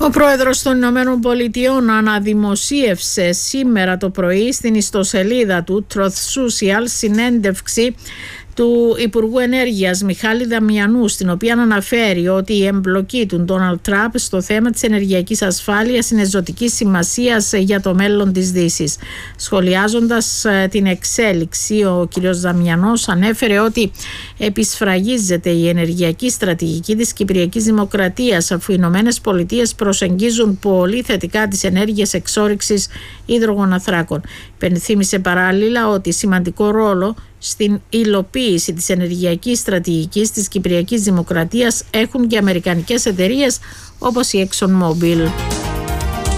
Ο πρόεδρος των Ηνωμένων Πολιτειών αναδημοσίευσε σήμερα το πρωί στην ιστοσελίδα του Truth Social συνέντευξη του Υπουργού Ενέργειας Μιχάλη Δαμιανού, στην οποία αναφέρει ότι η εμπλοκή του Ντόναλντ Τραμπ στο θέμα της ενεργειακής ασφάλειας είναι ζωτικής σημασίας για το μέλλον της Δύσης. Σχολιάζοντας την εξέλιξη, ο κ. Δαμιανός ανέφερε ότι επισφραγίζεται η ενεργειακή στρατηγική της Κυπριακής Δημοκρατίας, αφού οι Ηνωμένες Πολιτείες προσεγγίζουν πολύ θετικά τις ενέργειες εξόρυξης υδρογοναθράκων. Υπενθύμησε παράλληλα ότι σημαντικό ρόλο στην υλοποίηση της ενεργειακής στρατηγικής της Κυπριακής Δημοκρατίας έχουν και αμερικανικές εταιρείες όπως η ExxonMobil.